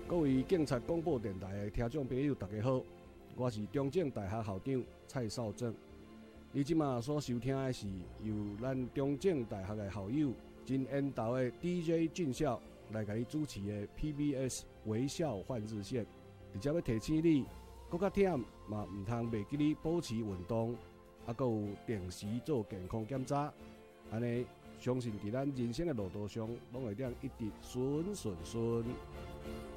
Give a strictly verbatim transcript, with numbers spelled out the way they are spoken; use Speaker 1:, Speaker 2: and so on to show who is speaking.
Speaker 1: 各位警察广播电台的听众朋友，大家好，我是中正大学校长蔡少正。你即马所收听的是由咱中正大学的校友真缘投的 D J 俊孝来给你主持的 P B S 微笑换日线，直接要提醒你，搁较忝嘛唔通袂记你保持运动，啊，搁有定时做健康检查，安尼相信伫咱人生的路途上，拢会当一直顺顺顺。